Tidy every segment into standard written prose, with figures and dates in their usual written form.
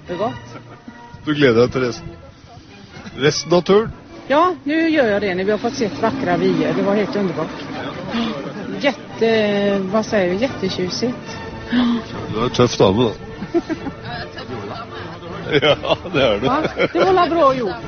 kjempegodt. Du gleder deg til resten av turen? Ja, nu gör jag det när vi har fått sett vackra vyer. Det var helt underbart. Jättetjusigt. Du er tøff dame da. Ja, det er du. Ja, det var bra gjort.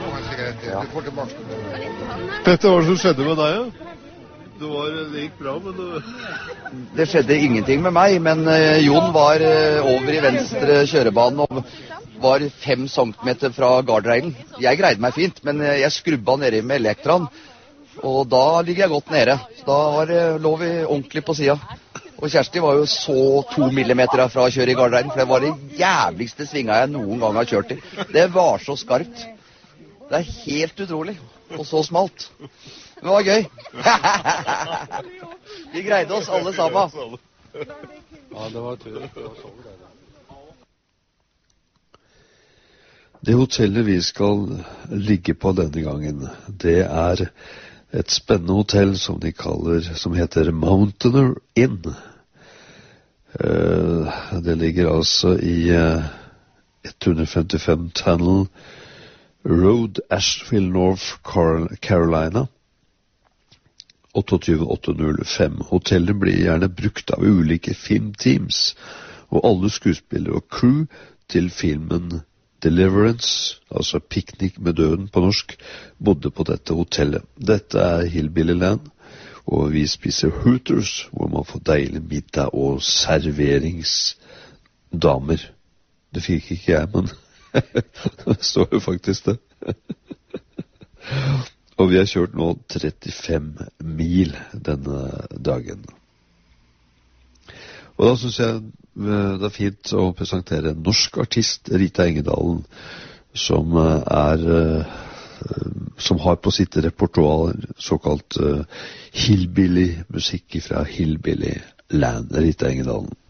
Petter, hva som skjedde med deg? Ja? Det gikk bra, men du... Det skjedde ingenting med meg, men Jon var over i venstre kjørebanen og var 5 centimeter fra guardrailen. Jeg greide meg fint, men jeg skrubba nede med elektron, og da ligger jeg godt nede. Så da lå vi ordentlig på siden. Og Kjersti var jo så 2 millimeter fra å kjøre i guardrailen, for det var det jævligste svinga jeg noen gang har kjørt i. Det var så skarpt. Det er helt utrolig, og så smalt. Det var gøy. Vi greide oss alle sammen. Ja, det var tur. Det hotellet vi skal ligge på denne gangen, det er et spennende hotell som heter Mountaineer Inn. Det ligger altså i 155 Tunnel Road, Asheville, North Carolina. 28805. Hotellet blir gjerne brukt av ulike filmteams og alle skuespillere og crew til filmen Deliverance, altså Piknik med døden på norsk, bodde på dette hotellet. Dette er Hillbillyland, og vi spiser Hooters, hvor man får deilig middag og serveringsdamer. Det fikk ikke jeg, men det står jo faktisk det. Og vi har kjørt nå 35 mil denne dagen. Og da synes jeg det er fint å presentere en norsk artist, Rita Engedalen, som har på sitt repertoar såkalt hillbilly musikk fra Hillbilly Land. Rita Engedalen.